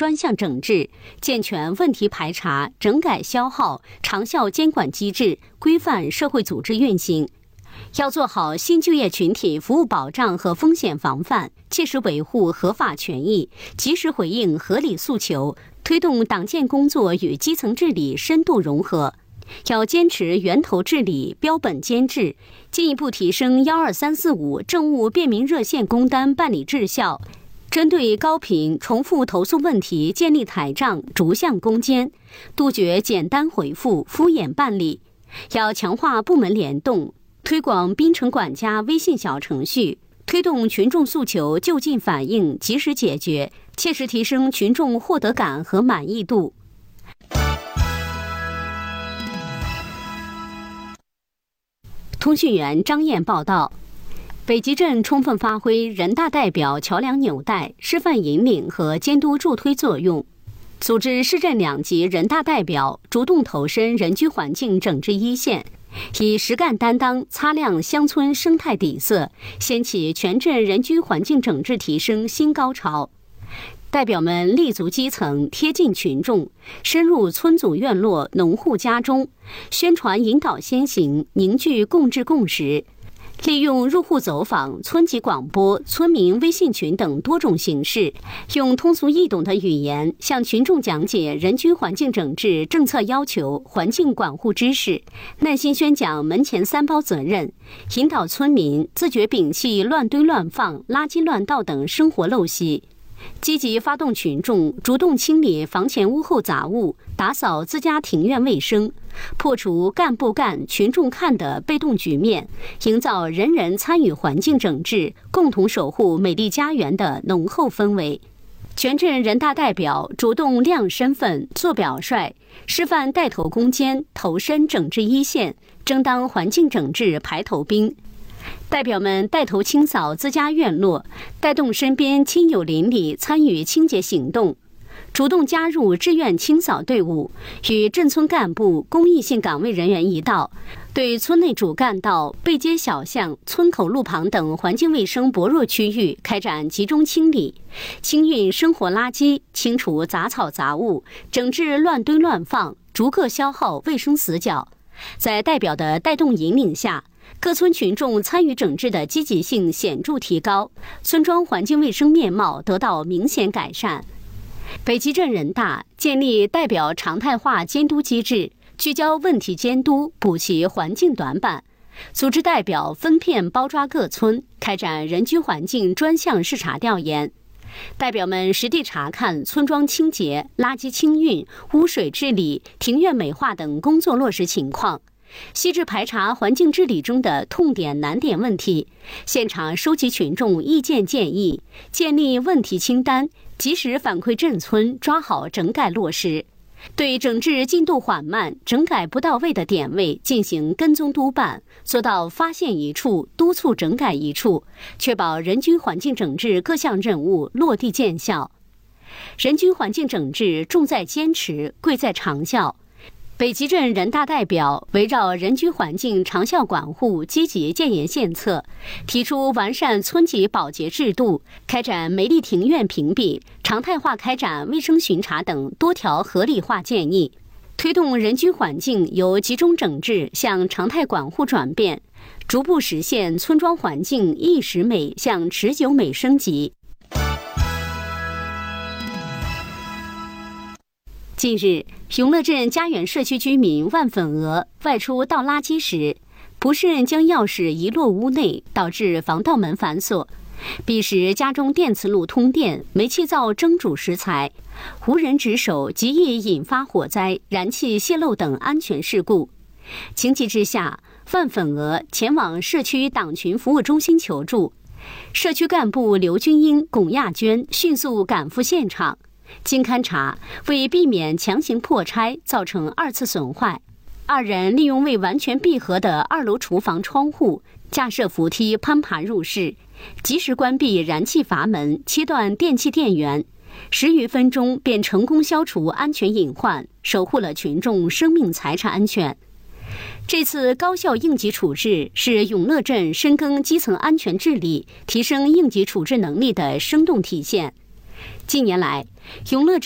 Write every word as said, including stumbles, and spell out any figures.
专项整治，健全问题排查、整改消耗、长效监管机制，规范社会组织运行。要做好新就业群体服务保障和风险防范，切实维护合法权益，及时回应合理诉求，推动党建工作与基层治理深度融合。要坚持源头治理、标本兼治，进一步提升幺二三四五政务便民热线工单办理质效，针对高频重复投诉问题建立台账，逐项攻坚，杜绝简单回复、敷衍办理。要强化部门联动，推广滨城管家微信小程序，推动群众诉求就近反映、及时解决，切实提升群众获得感和满意度。通讯员张燕报道，北极镇充分发挥人大代表桥梁纽带、示范引领和监督助推作用，组织市镇两级人大代表主动投身人居环境整治一线，以实干担当擦亮乡村生态底色，掀起全镇人居环境整治提升新高潮。代表们立足基层，贴近群众，深入村组院落、农户家中，宣传引导先行，凝聚共治共识。利用入户走访、村级广播、村民微信群等多种形式，用通俗易懂的语言向群众讲解人居环境整治政策要求、环境管护知识，耐心宣讲门前三包责任，引导村民自觉摒弃乱堆乱放、垃圾乱倒等生活陋习。积极发动群众主动清理房前屋后杂物，打扫自家庭院卫生，破除干不干、群众看的被动局面，营造人人参与环境整治、共同守护美丽家园的浓厚氛围。全镇人大代表主动亮身份、做表率，示范带头攻坚、投身整治一线，争当环境整治排头兵。代表们带头清扫自家院落，带动身边亲友邻里参与清洁行动，主动加入志愿清扫队伍，与镇村干部、公益性岗位人员一道，对村内主干道、背街小巷、村口路旁等环境卫生薄弱区域开展集中清理，清运生活垃圾，清除杂草杂物，整治乱堆乱放，逐个消耗卫生死角。在代表的带动引领下，各村群众参与整治的积极性显著提高，村庄环境卫生面貌得到明显改善。北极镇人大建立代表常态化监督机制，聚焦问题监督，补齐环境短板，组织代表分片包抓各村，开展人居环境专项视察调研。代表们实地查看村庄清洁、垃圾清运、污水治理、庭院美化等工作落实情况，细致排查环境治理中的痛点难点问题，现场收集群众意见建议，建立问题清单，及时反馈镇村，抓好整改落实。对整治进度缓慢、整改不到位的点位进行跟踪督办，做到发现一处督促整改一处，确保人居环境整治各项任务落地见效。人居环境整治重在坚持，贵在长效。北极镇人大代表围绕人居环境长效管护积极建言献策，提出完善村级保洁制度，开展梅丽庭院评比，常态化开展卫生巡查等多条合理化建议，推动人居环境由集中整治向常态管护转变，逐步实现村庄环境一时美向持久美升级。近日，永乐镇家园社区居民万粉娥外出倒垃圾时，不慎将钥匙遗落屋内，导致防盗门反锁。彼时家中电磁炉通电，煤气灶蒸煮食材，无人值守，极易引发火灾、燃气泄漏等安全事故。情急之下，万粉娥前往社区党群服务中心求助，社区干部刘军英、龚亚娟迅速赶赴现场。经勘查，为避免强行破拆造成二次损坏，二人利用未完全闭合的二楼厨房窗户，架设扶梯攀爬入室，及时关闭燃气阀门，切断电气电源，十余分钟便成功消除安全隐患，守护了群众生命财产安全。这次高效应急处置是永乐镇深耕基层安全治理、提升应急处置能力的生动体现。近年来，永乐镇